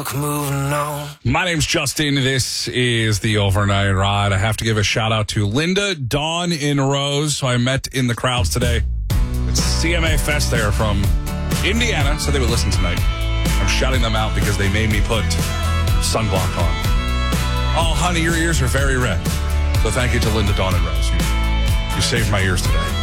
Moving on. My name's Justin. This is the Overnight Ride. I have to give a shout out to Linda, Dawn, and Rose, who I met in the crowds today. It's CMA Fest. They're from Indiana, so they would listen tonight. I'm shouting them out because they made me put sunblock on. Oh, honey, your ears are very red. So thank you to Linda, Dawn, and Rose. You saved my ears today.